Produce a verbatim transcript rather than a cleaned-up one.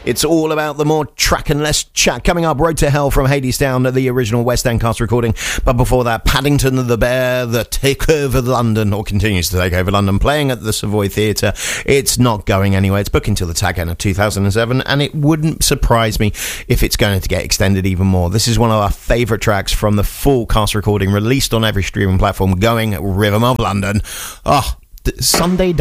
It's all about the more track and less chat. Coming up, Road to Hell from Hadestown, the original West End cast recording. But before that, Paddington the Bear, the takeover London, or continues to take over London, playing at the Savoy Theatre. It's not going anywhere. It's booked until the tag end of two thousand seven, and it wouldn't surprise me if it's going to get extended even more. This is one of our favourite tracks from the full cast recording, released on every streaming platform, going Rhythm of London. Oh, Sunday